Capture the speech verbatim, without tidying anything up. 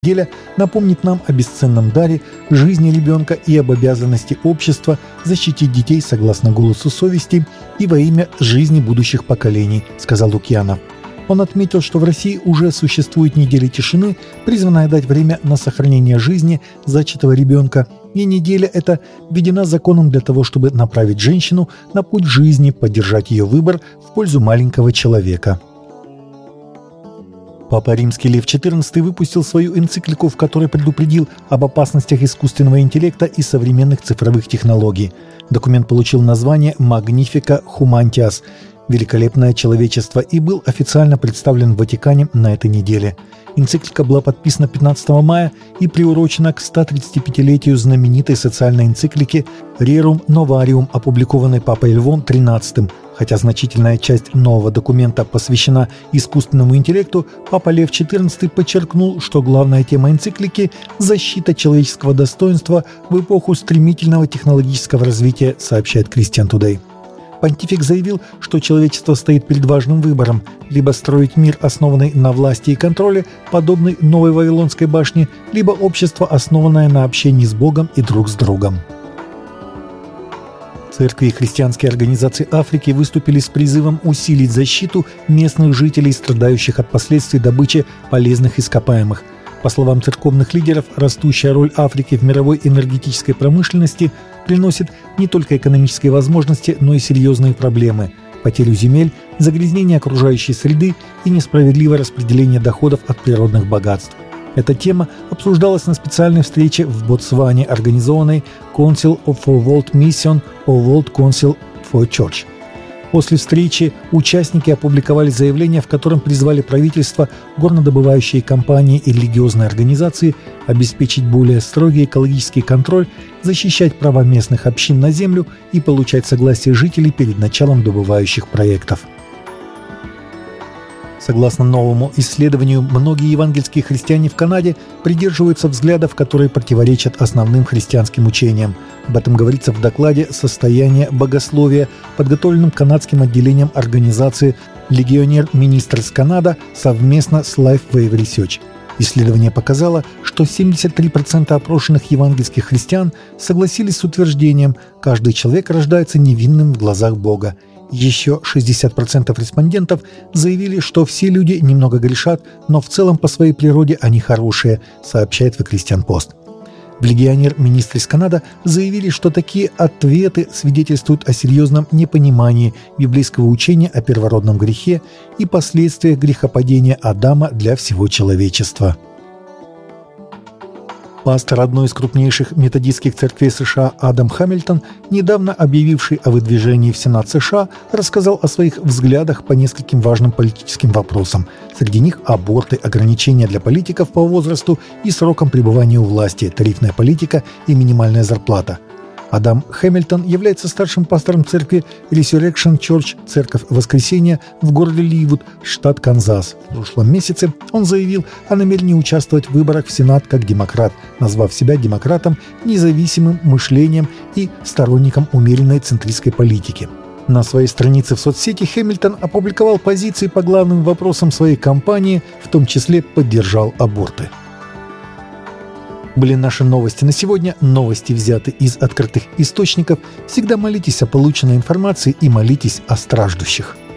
неделя напомнит нам о бесценном даре жизни ребенка и об обязанности общества защитить детей согласно голосу совести и во имя жизни будущих поколений, сказал Лукьянов. Он отметил, что в России уже существует неделя тишины, призванная дать время на сохранение жизни зачатого ребенка, и неделя эта введена законом для того, чтобы направить женщину на путь жизни, поддержать ее выбор в пользу маленького человека. Папа Римский Лев четырнадцатый выпустил свою энциклику, в которой предупредил об опасностях искусственного интеллекта и современных цифровых технологий. Документ получил название «Magnifica Humanitas» – «Великолепное человечество» и был официально представлен в Ватикане на этой неделе. Энциклика была подписана пятнадцатого мая и приурочена к ста тридцатипятилетию знаменитой социальной энциклики «Rerum Novarium», опубликованной Папой Львом тринадцатым. Хотя значительная часть нового документа посвящена искусственному интеллекту, Папа Лев четырнадцатый подчеркнул, что главная тема энциклики – защита человеческого достоинства в эпоху стремительного технологического развития, сообщает Christian Today. Понтифик заявил, что человечество стоит перед важным выбором – либо строить мир, основанный на власти и контроле, подобный новой Вавилонской башне, либо общество, основанное на общении с Богом и друг с другом. Церкви и христианские организации Африки выступили с призывом усилить защиту местных жителей, страдающих от последствий добычи полезных ископаемых. По словам церковных лидеров, растущая роль Африки в мировой энергетической промышленности приносит не только экономические возможности, но и серьезные проблемы – потерю земель, загрязнение окружающей среды и несправедливое распределение доходов от природных богатств. Эта тема обсуждалась на специальной встрече в Ботсване, организованной Council for World Mission or World Council for Church. После встречи участники опубликовали заявление, в котором призвали правительство, горнодобывающие компании и религиозные организации обеспечить более строгий экологический контроль, защищать права местных общин на землю и получать согласие жителей перед началом добывающих проектов. Согласно новому исследованию, многие евангельские христиане в Канаде придерживаются взглядов, которые противоречат основным христианским учениям. Об этом говорится в докладе «Состояние богословия», подготовленном канадским отделением организации «Legionnaire Ministries Canada» совместно с Lifeway Research. Исследование показало, что семьдесят три процента опрошенных евангельских христиан согласились с утверждением «каждый человек рождается невинным в глазах Бога». Еще шестьдесят процентов респондентов заявили, что все люди немного грешат, но в целом по своей природе они хорошие, сообщает The Christian Post. В Legionnaire Ministries Canada заявили, что такие ответы свидетельствуют о серьезном непонимании библейского учения о первородном грехе и последствиях грехопадения Адама для всего человечества. Пастор одной из крупнейших методистских церквей США Адам Хамильтон, недавно объявивший о выдвижении в Сенат США, рассказал о своих взглядах по нескольким важным политическим вопросам. Среди них аборты, ограничения для политиков по возрасту и срокам пребывания у власти, тарифная политика и минимальная зарплата. Адам Хэмилтон является старшим пастором церкви Resurrection Church, церковь Воскресения в городе Ливуд, штат Канзас. В прошлом месяце он заявил о намерении участвовать в выборах в Сенат как демократ, назвав себя демократом, независимым мышлением и сторонником умеренной центристской политики. На своей странице в соцсети Хэмилтон опубликовал позиции по главным вопросам своей кампании, в том числе поддержал аборты. Были наши новости на сегодня. Новости взяты из открытых источников. Всегда молитесь о полученной информации и молитесь о страждущих.